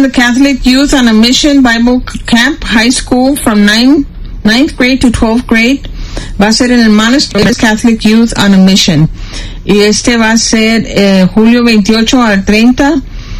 the Catholic Youth on a Mission Bible Camp High School from 9th grade to 12th grade. Va a ser en el Monastery Catholic Youth on a Mission. Y va a ser julio 28 al 30.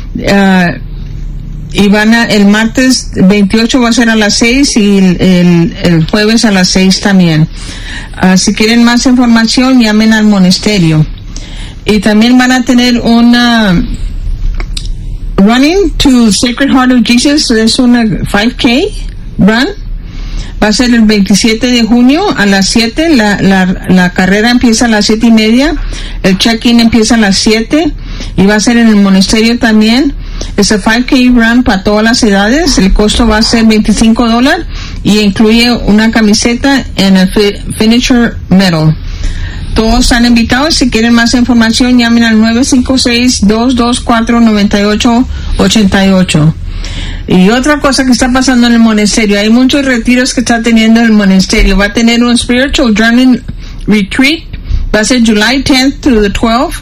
Y el martes 28 va a ser a las 6 y el jueves a las 6 también. Si quieren más información, llamen al monasterio. Y también van a tener una Running to Sacred Heart of Jesus, es una 5K run. Va a ser el 27 de junio a las 7. La carrera empieza a las 7:30. El check-in empieza a las 7. Y va a ser en el monasterio también. Es a 5K run para todas las edades. El costo va a ser $25 y incluye una camiseta en el finisher medal. Todos están invitados. Si quieren más información, llamen al 956-224-9888. Y otra cosa que está pasando en el monasterio, hay muchos retiros que está teniendo el monasterio. Va a tener un Spiritual Journey Retreat. Va a ser July 10th to the 12th.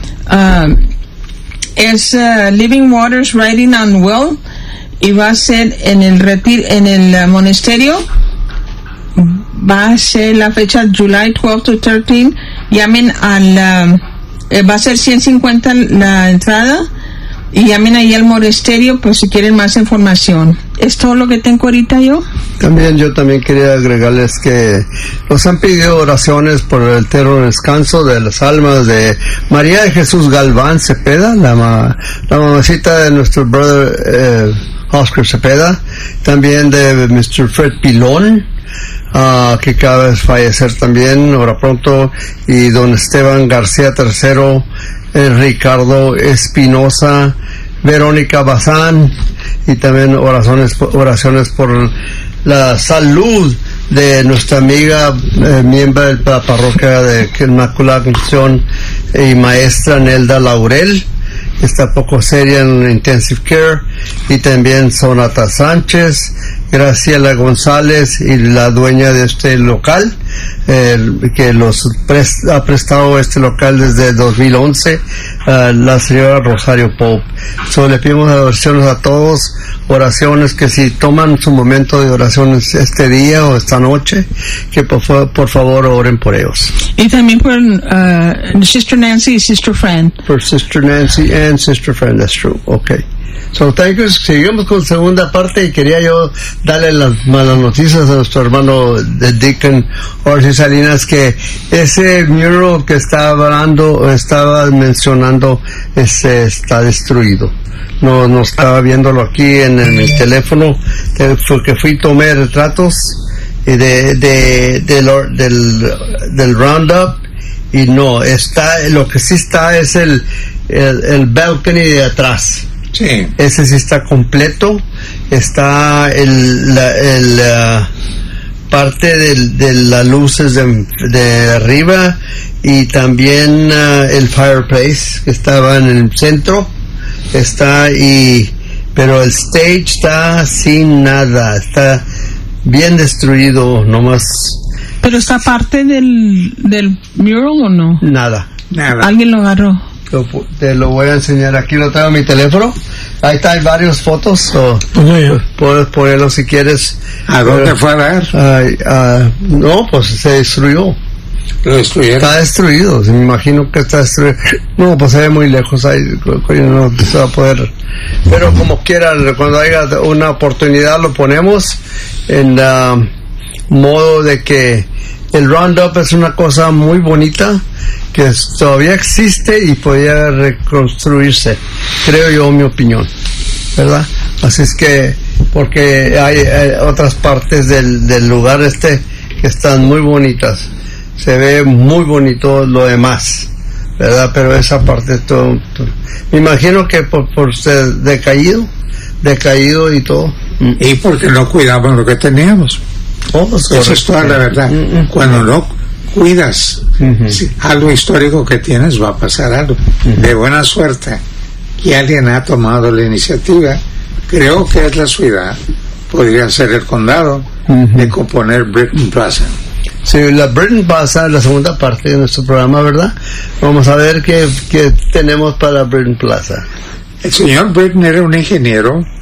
Es Living Waters Riding on Well. Y va a ser en el monasterio. Va a ser la fecha July 12 to 13. Llamen va a ser 150 la entrada. Y llamen ahí al monasterio por si quieren más información. ¿Es todo lo que tengo ahorita yo? Yo también quería agregarles que nos han pedido oraciones por el eterno descanso de las almas de María de Jesús Galván Cepeda, la mamacita de nuestro brother Oscar Cepeda, también de Mr. Fred Pilón, que acaba de fallecer también, ahora pronto, y don Esteban García III, Ricardo Espinosa, Verónica Bazán, y también oraciones por la salud de nuestra amiga, miembro de la parroquia de Inmaculada Concepción y maestra Nelda Laurel, que está poco seria en intensive care, y también Sonata Sánchez, Graciela González y la dueña de este local, que ha prestado este local desde 2011, la señora Rosario Pope. Le pedimos oraciones a todos, oraciones que si toman su momento de oraciones este día o esta noche, que por favor oren por ellos. Y también por Sister Nancy y Sister Fran. For Sister Nancy and Sister Fran, that's true. Okay. So, thank you. Seguimos con segunda parte y quería yo darle las malas noticias a nuestro hermano de Deacon Orsi Salinas, que ese mural que estaba mencionando está destruido. No estaba viéndolo aquí en mi teléfono, porque tomé retratos del Roundup, y no está. Lo que sí está es el balcony de atrás. Sí. Ese sí está completo. Está parte de las luces de arriba, y también el fireplace que estaba en el centro está pero el stage está sin nada, está bien destruido nomás. ¿Pero está parte del mural o no? Nada. ¿Alguien lo agarró? Te lo voy a enseñar. Aquí lo tengo en mi teléfono. Ahí está, hay varias fotos. Puedes ponerlo si quieres. ¿A dónde fue a ver? No, pues se destruyó. ¿Lo destruyeron? Está destruido. Me imagino que está destruido. No, pues se ve muy lejos. Ahí no se va a poder. Pero como quiera, cuando haya una oportunidad lo ponemos en modo de que el Roundup es una cosa muy bonita que todavía existe y podría reconstruirse, creo yo, mi opinión, ¿verdad? Así es que, porque hay otras partes del lugar que están muy bonitas, se ve muy bonito lo demás, ¿verdad? Pero esa parte todo me imagino que por ser decaído y todo. Y porque no cuidamos lo que teníamos. Eso es toda la verdad. Cuando no cuidas algo histórico que tienes, va a pasar algo. De buena suerte que alguien ha tomado la iniciativa, creo que es la ciudad, podría ser el condado, de componer Britton Plaza. Sí, la Britton Plaza es la segunda parte de nuestro programa, ¿verdad? Vamos a ver qué tenemos para Britton Plaza. El señor Britton era un ingeniero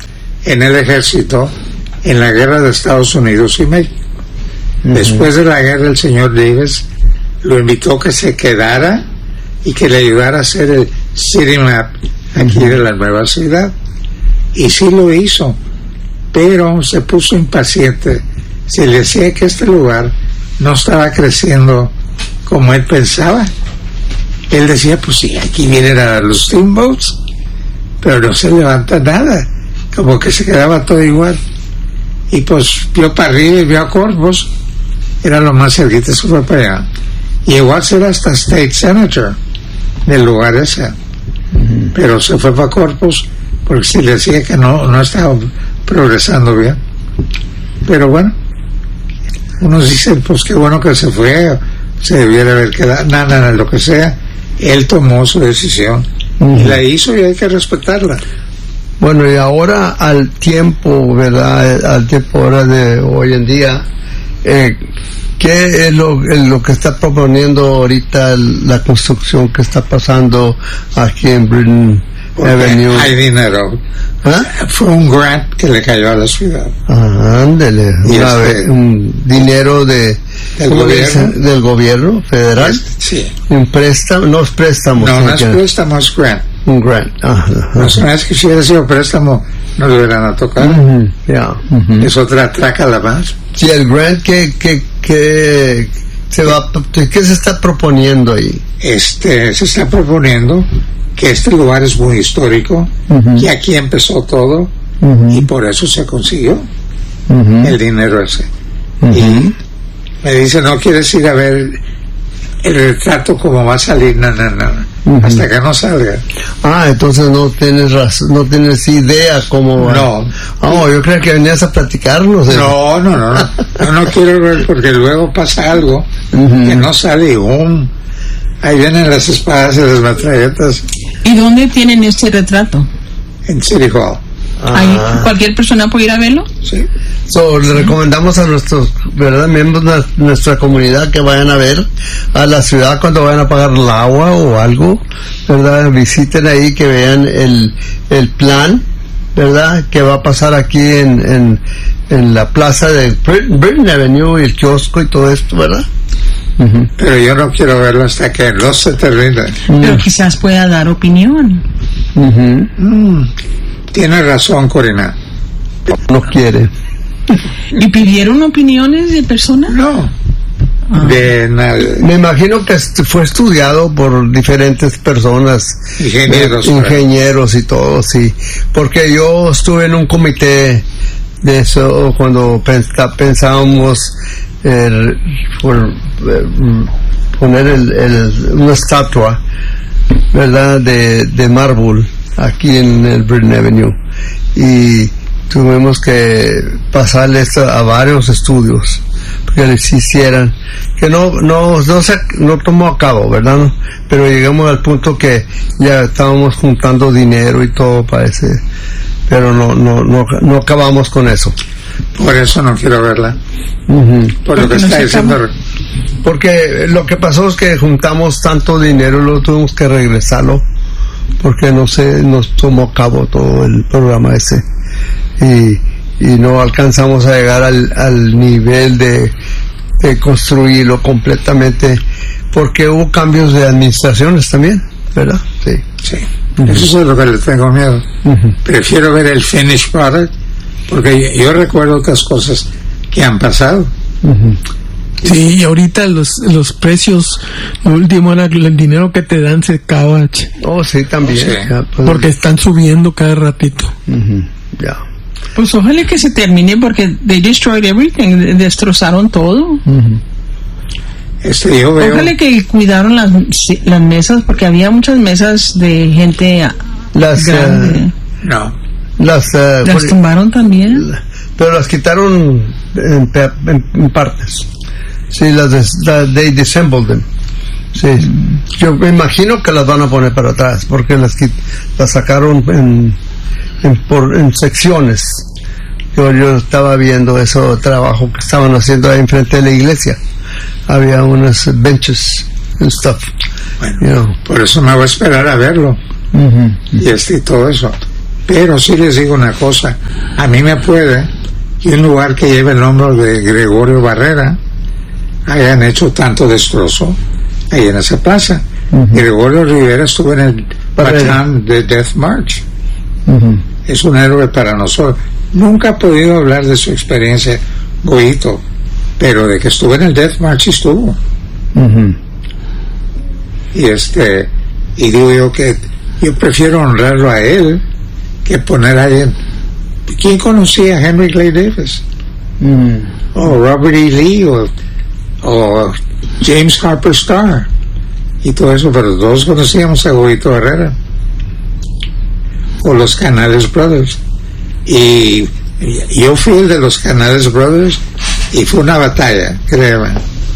en el ejército en la guerra de Estados Unidos y México. Después de la guerra, el señor Davis lo invitó que se quedara y que le ayudara a hacer el city map aquí de la nueva ciudad. Y sí lo hizo, pero se puso impaciente. Se le decía que este lugar no estaba creciendo como él pensaba. Él decía, pues sí, aquí vienen a los steamboats, pero no se levanta nada, como que se quedaba todo igual. Y pues vio para arriba y vio a Corpus, era lo más cerquita, se fue para allá. Llegó a ser hasta State Senator del lugar ese, pero se fue para Corpus porque se le decía que no estaba progresando bien. Pero bueno, unos dicen, pues qué bueno que se fue, se debiera haber quedado, nada, lo que sea. Él tomó su decisión y la hizo y hay que respetarla. Bueno, y ahora al tiempo, ¿verdad? Al tiempo ahora de hoy en día, ¿qué es lo que está proponiendo ahorita la construcción que está pasando aquí en Britton Avenue? Hay dinero. ¿Ah? Fue un grant que le cayó a la ciudad. Ándele, un dinero del gobierno federal. Sí. Un préstamo, no es préstamo. No es préstamo, es grant. Un grant. No es que si hubiera sido préstamo, no lo hubieran a tocar. Es otra trácala más. Sí, el grant ¿qué se está proponiendo ahí? Se está proponiendo que este lugar es muy histórico, que aquí empezó todo, y por eso se consiguió el dinero ese. Y me dice, ¿no quieres ir a ver el retrato como va a salir? No, hasta que no salga. Entonces no tienes razón, no tienes idea cómo va. No. Yo creo que venías a platicarnos. No. Yo no quiero ver porque luego pasa algo que no sale y ahí vienen las espadas y las metralletas. ¿Y dónde tienen este retrato? En City Hall. ¿Ahí cualquier persona puede ir a verlo? Sí. Le recomendamos a nuestros miembros de nuestra comunidad que vayan a ver a la ciudad cuando vayan a pagar el agua o algo, ¿verdad? Visiten ahí, que vean el plan, ¿verdad? Que va a pasar aquí en la plaza de Britton Avenue y el kiosco y todo esto, ¿verdad? Pero yo no quiero verlo hasta que no se termine. Pero quizás pueda dar opinión. Tiene razón, Corina. No quiere. ¿Y pidieron opiniones de personas? No. De nada. Me imagino que fue estudiado por diferentes personas, ingenieros y todo, sí. Porque yo estuve en un comité de eso cuando pensábamos poner una estatua, ¿verdad? De mármol aquí en el Britton Avenue, y tuvimos que pasarle esto a varios estudios que les hicieran, que no tomó a cabo, ¿verdad? Pero llegamos al punto que ya estábamos juntando dinero y todo para ese, pero no acabamos con eso. Por eso no quiero verla. Por lo que está diciendo. Porque lo que pasó es que juntamos tanto dinero y luego tuvimos que regresarlo porque nos tomó a cabo todo el programa ese y no alcanzamos a llegar al nivel de construirlo completamente, porque hubo cambios de administraciones también, ¿verdad? Sí. Eso es lo que le tengo miedo. Prefiero ver el finished product, porque yo recuerdo otras cosas que han pasado. Sí, y ahorita los precios, lo último era el dinero que te dan se acaba. Sí, también. Sí. Ya, pues, porque están subiendo cada ratito. Ya. Pues ojalá que se termine, porque they destroyed everything, destrozaron todo. Yo veo... Ojalá que cuidaron las mesas, porque había muchas mesas de gente grande. Las tumbaron también. Pero las quitaron en partes. Sí, they disassembled them. Sí, yo me imagino que las van a poner para atrás, porque las sacaron en secciones. Yo estaba viendo ese trabajo que estaban haciendo ahí enfrente de la iglesia. Había unas benches and stuff. Bueno, por eso me voy a esperar a verlo. Y todo eso. Pero sí les digo una cosa, a mí me puede que un lugar que lleve el nombre de Gregorio Barrera hayan hecho tanto destrozo ahí en esa plaza. Gregorio Rivera estuvo en el Bataan de Death March. Es un héroe para nosotros. Nunca he podido hablar de su experiencia, Goito, pero de que estuvo en el Death March estuvo. Y digo yo que yo prefiero honrarlo a él que poner a alguien. ¿Quién conocía a Henry Clay Davis? O Robert E. Lee o James Harper Starr y todo eso, pero todos conocíamos a Goito Barrera o los Canales Brothers, y yo fui el de los Canales Brothers y fue una batalla, créeme.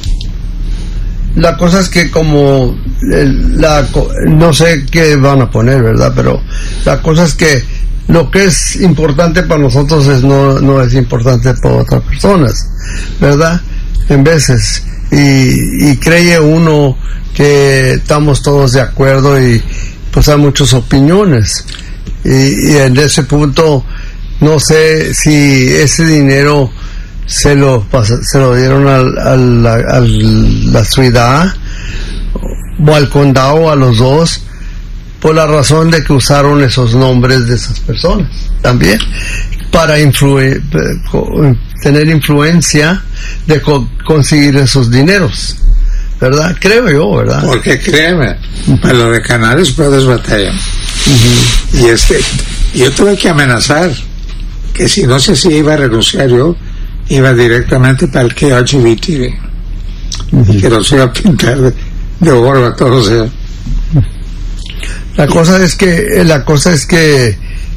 La cosa es que como no sé qué van a poner, ¿verdad? Pero la cosa es que lo que es importante para nosotros no es importante para otras personas, ¿verdad? En veces, y cree uno que estamos todos de acuerdo y pues hay muchas opiniones, y en ese punto no sé si ese dinero se lo dieron a la ciudad o al condado, a los dos, por la razón de que usaron esos nombres de esas personas también para tener influencia de conseguir esos dineros, ¿verdad? Creo yo, ¿verdad? Porque créeme, para lo de Canales Brothers batalla. Y yo tuve que amenazar que si no se hacía iba a renunciar yo, iba directamente para el KRGB TV, que los iba a pintar de oro a todos ellos. La cosa es que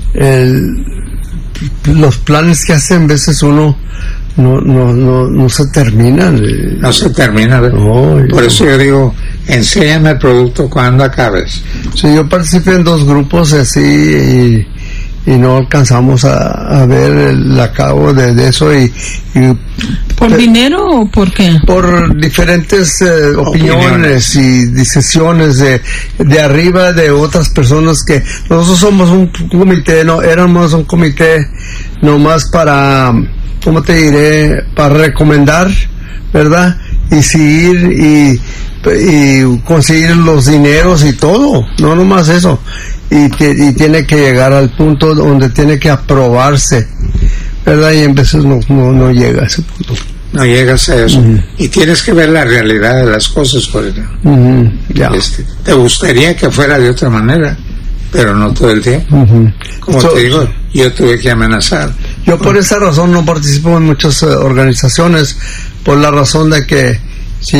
los planes que hacen a veces uno no se terminan. No se termina. Por eso yo digo, enséñame el producto cuando acabes. Sí, yo participé en 2 grupos así y no alcanzamos a ver el acabo de eso y ¿por dinero o por qué? Por diferentes opiniones y decisiones de arriba de otras personas, que nosotros somos un comité, no éramos un comité nomás para, ¿cómo te diré?, para recomendar, ¿verdad? Y seguir y conseguir los dineros y todo, no nomás eso. Y tiene que llegar al punto donde tiene que aprobarse, ¿verdad? Y en veces no llega a ese punto. No llegas a eso. Y tienes que ver la realidad de las cosas, por ejemplo. Te gustaría que fuera de otra manera, pero no todo el tiempo. Como te digo, yo tuve que amenazar. Yo por esa razón no participo en muchas organizaciones, por la razón de que si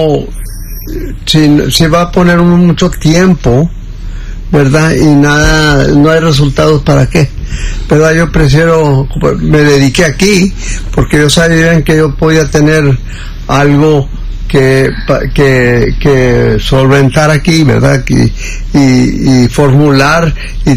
va a poner mucho tiempo, ¿verdad? Y no hay resultados, ¿para qué? ¿Verdad? Yo me dediqué aquí porque yo sabía que yo podía tener algo que solventar aquí, ¿verdad? Y formular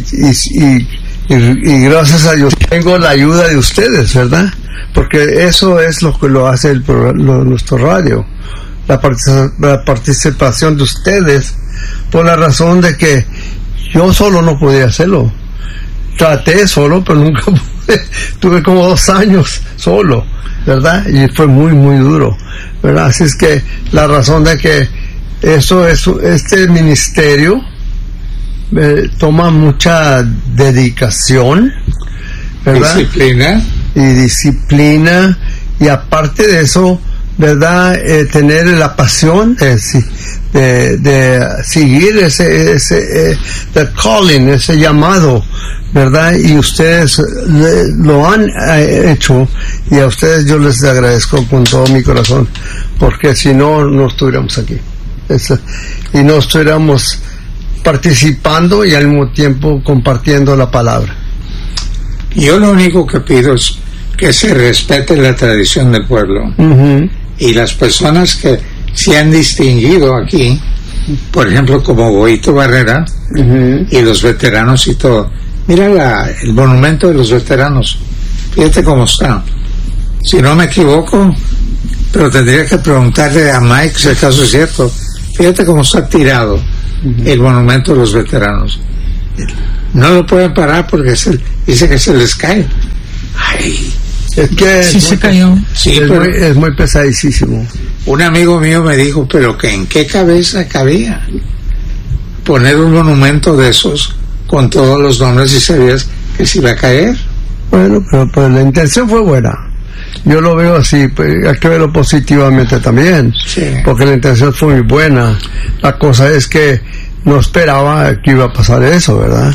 y gracias a Dios tengo la ayuda de ustedes, ¿verdad? Porque eso es lo que lo hace nuestro radio, la participación de ustedes, por la razón de que yo solo no podía hacerlo. Traté solo, pero nunca pude. Tuve como 2 años solo, ¿verdad? Y fue muy, muy duro, ¿verdad? Así es que la razón de que este ministerio toma mucha dedicación, ¿verdad? Disciplina, y aparte de eso, ¿verdad? Tener la pasión de seguir ese calling, ese llamado, ¿verdad? Y ustedes lo han hecho, y a ustedes yo les agradezco con todo mi corazón, porque si no estuviéramos aquí y no estuviéramos participando y al mismo tiempo compartiendo la palabra. Yo lo único que pido es que se respete la tradición del pueblo. Y las personas que se han distinguido aquí, por ejemplo como Goito Barrera, y los veteranos y todo. Mira el monumento de los veteranos, fíjate cómo está. Si no me equivoco, pero tendría que preguntarle a Mike si el caso es cierto, fíjate cómo está tirado el monumento de los veteranos. no lo pueden parar porque dice que se les cae. Ay, es que sí se cayó. Sí, es muy pesadísimo. Un amigo mío me dijo, pero que en qué cabeza cabía poner un monumento de esos con todos los nombres y sabías que se iba a caer. Bueno, pero pues la intención fue buena. Yo lo veo así, pues, hay que verlo positivamente también, Sí. porque la intención fue muy buena. La cosa es que no esperaba que iba a pasar eso, ¿verdad?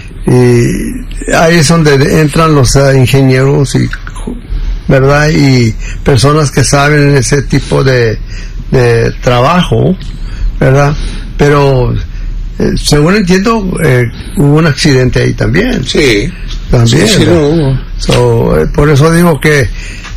Y ahí es donde entran los ingenieros y, ¿verdad? Y personas que saben ese tipo de trabajo, ¿verdad? Pero según entiendo, hubo un accidente ahí también. Sí, También, sí lo hubo. por eso digo que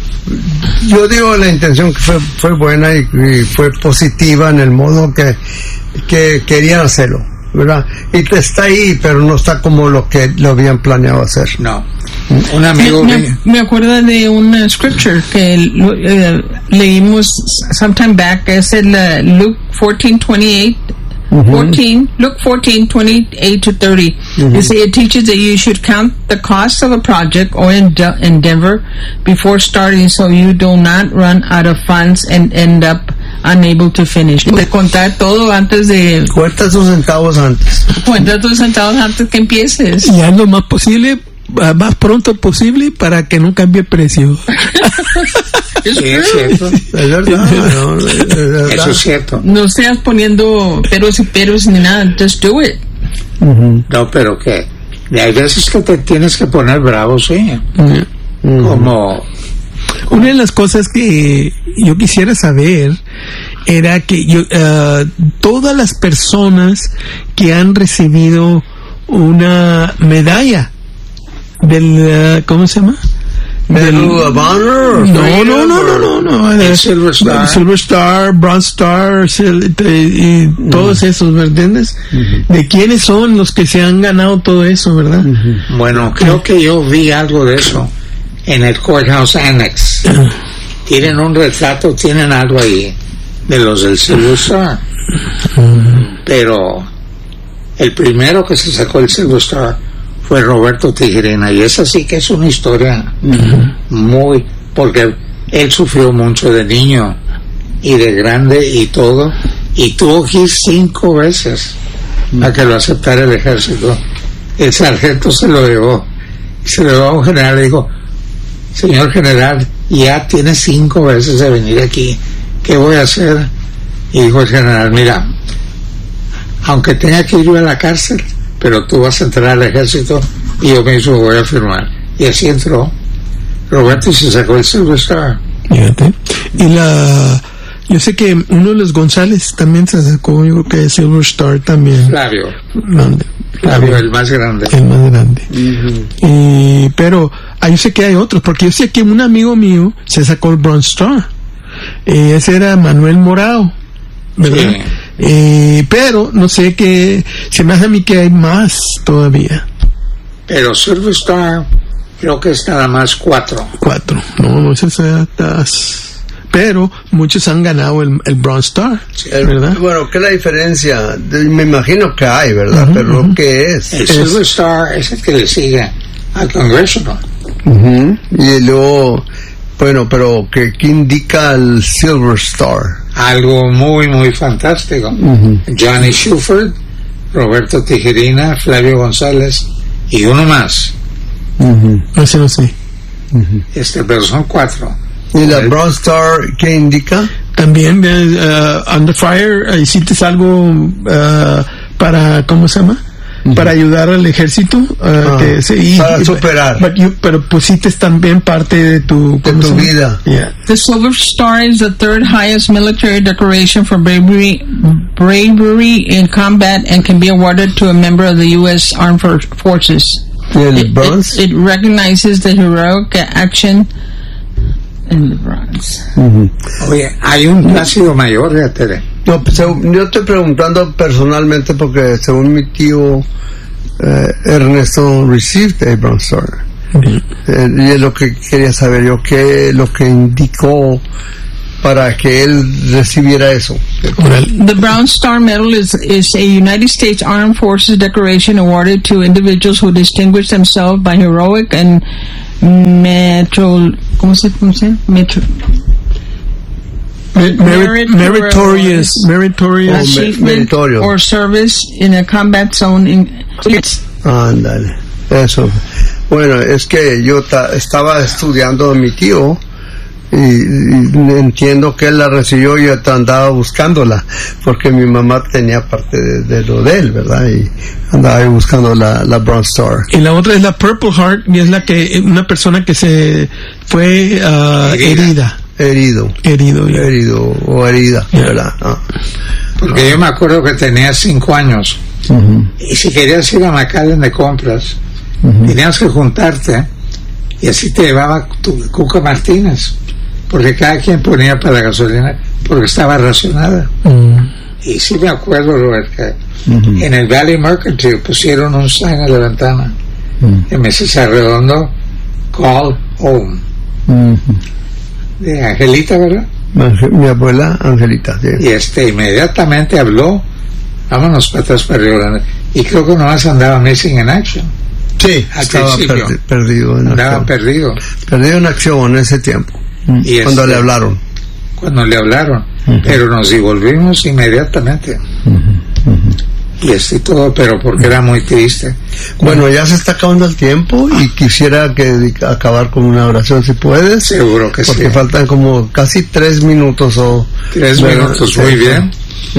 yo digo la intención que fue buena y fue positiva en el modo que querían hacerlo, ¿verdad? Y está ahí, pero no está como lo que lo habían planeado hacer. No. Un amigo me acuerdo de una scripture que leímos sometime back, es el Luke 14:28. Luke 14:28 to 30. It teaches that you should count the cost of a project or endeavor before starting, so you do not run out of funds and end up unable to finish. De contar todo antes de... Cuenta tus centavos antes. Cuenta tus centavos antes que empieces. Y haz lo más posible, más pronto posible, para que no cambie el precio. Sí, es cierto. Es verdad, ¿no? Es verdad. Eso es cierto. No seas poniendo peros y peros ni nada, just do it. No, pero que hay veces que te tienes que poner bravo, sí. Como Una de las cosas que yo quisiera saber era que todas las personas que han recibido una medalla del ¿cómo se llama? Medal of Honor. No. el Silver Star. Silver Star, Bronze Star, y todos esos, ¿me entiendes? ¿De quiénes son los que se han ganado todo eso, verdad? Bueno, creo que yo vi algo de eso en el Courthouse Annex. Tienen un retrato, tienen algo ahí de los del Silver Star. Pero el primero que se sacó el Silver Star fue Roberto Tijerina, y esa sí que es una historia muy, porque él sufrió mucho de niño y de grande y todo, y tuvo que ir 5 veces a que lo aceptara el ejército. El sargento se lo llevó a un general y le dijo: señor general, ya tiene 5 veces de venir aquí, ¿qué voy a hacer? Y dijo el general: mira, aunque tenga que ir a la cárcel, pero tú vas a entrar al ejército y yo mismo voy a firmar. Y así entró Roberto y se sacó el Silver Star. Fíjate. Y yo sé que uno de los González también se sacó, yo creo que el Silver Star también. Flavio, Flavio, el más grande. el más grande. Pero yo sé que hay otros, porque yo sé que un amigo mío se sacó el Bronze Star. Ese era Manuel Morao, ¿verdad? Sí. Pero no sé, que se me hace a mí que hay más todavía. Pero Silver Star creo que es nada más 4. 4. No sé si pero muchos han ganado el Bronze Star, ¿verdad? Bueno, ¿qué es la diferencia? Me imagino que hay, ¿verdad? Pero ¿qué es? El Silver Star es el que le sigue al Congressional. Y luego, bueno, pero ¿qué indica el Silver Star? Algo muy, muy fantástico. Johnny Shuford, Roberto Tijerina, Flavio González y uno más. Ese no sé. Pero son 4. ¿Y la Bronze Star qué indica? También Under Fire, hiciste algo para, ¿cómo se llama? Para ayudar al ejército, para superar. Pero pusiste también parte de tu vida. Yeah. The Silver Star is the 3rd highest military decoration for bravery in combat and can be awarded to a member of the U.S. Armed Forces. ¿El bronze? It recognizes the heroic action in the bronze. Oye, hay un Plácido Mayor, fíjate. No, yo estoy preguntando personalmente porque según mi tío Ernesto received a Bronze Star. Y es lo que quería saber yo, qué es lo que indicó para que él recibiera eso. The Brown Star Medal is a United States Armed Forces decoration awarded to individuals who distinguish themselves by heroic and meritorious achievement or service in a combat zone. Ándale, eso. Bueno, es que yo estaba estudiando a mi tío y entiendo que él la recibió y yo andaba buscándola porque mi mamá tenía parte de lo de él, ¿verdad? Y andaba ahí buscando la Brown Star. Y la otra es la Purple Heart, y es la que una persona que se fue herido o herida, ¿verdad? Porque yo me acuerdo que tenía 5 años y si querías ir a McAllen de compras tenías que juntarte y así te llevaba tu Cuca Martínez, porque cada quien ponía para la gasolina porque estaba racionada. Y sí me acuerdo, Robert, que en el Valley Mercantile pusieron un sign en la ventana en Mrs. Arredondo, call home, de Angelita, ¿verdad? Mi abuela Angelita, sí. Y inmediatamente habló, vámonos para atrás para Río Grande, y creo que nomás andaba missing in action. Sí, estaba perdido en andaba acción. Perdido en acción en ese tiempo, y cuando le hablaron, pero nos devolvimos inmediatamente. Y todo, pero porque era muy triste. Bueno, ya se está acabando el tiempo y quisiera acabar con una oración, si puedes. Seguro que porque sí. Faltan como casi 3 minutos o... 3 minutos, muy bien.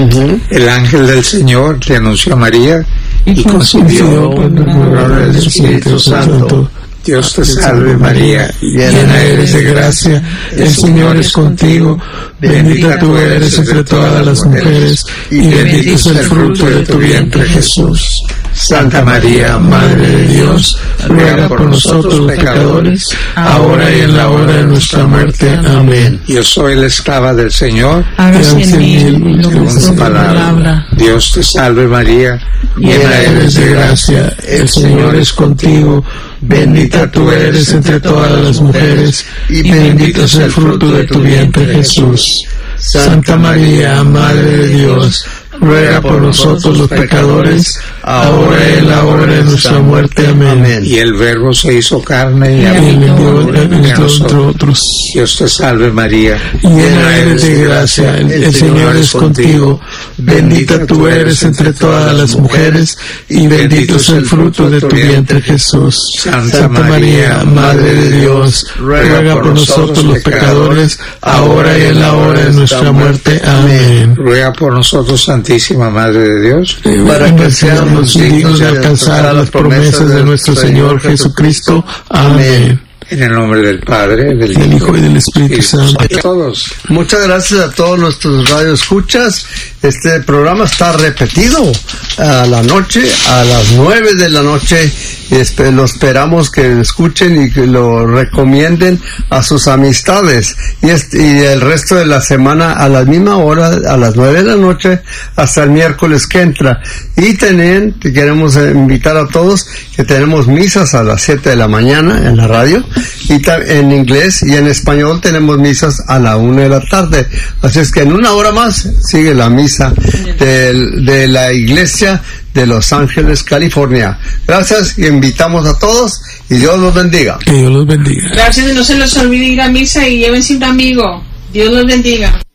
El ángel del Señor le anunció a María y concibió por la obra del Espíritu Santo. Dios te salve María, llena eres de gracia, el Señor es contigo, bendita tú eres entre todas las mujeres, y bendito es el fruto de tu vientre Jesús. Santa María, Madre de Dios, ruega por nosotros los pecadores, ahora y en la hora de nuestra muerte. Amén. Yo soy la esclava del Señor, Hágase en mí según su palabra. Dios te salve María, llena eres de gracia, el Señor es contigo, bendita tú eres entre todas las mujeres, y bendito es el fruto de tu vientre Jesús. Santa María, Madre de Dios, ruega por nosotros los pecadores, ahora y en la hora de nuestra muerte. Amén. Y el Verbo se hizo carne y habitó entre nosotros. Dios te salve María, llena eres de gracia, el Señor es contigo, bendita tú eres entre todas las mujeres, y bendito es el fruto de tu vientre Jesús. Santa María, Madre de Dios, ruega por nosotros los pecadores, ahora y en la hora de nuestra muerte. Amén. Ruega por nosotros, Santísima Madre de Dios, para que seamos dignos de alcanzar las promesas de nuestro Señor Jesucristo. Amén. En el nombre del Padre, del Hijo y del Espíritu Santo. A todos. Muchas gracias a todos nuestros radioescuchas. Este programa está repetido a la noche, a las 9 de la noche. Lo esperamos que escuchen y que lo recomienden a sus amistades. Y el resto de la semana a la misma hora, a las 9 de la noche, hasta el miércoles que entra. Y también queremos invitar a todos que tenemos misas a las 7 de la mañana en la radio. Y en inglés y en español tenemos misas a la 1 de la tarde. Así es que en una hora más sigue la misa de la iglesia de Los Ángeles, California. Gracias y invitamos a todos y Dios los bendiga. Que Dios los bendiga. Gracias y no se les olvide ir a misa y llévense un amigo. Dios los bendiga.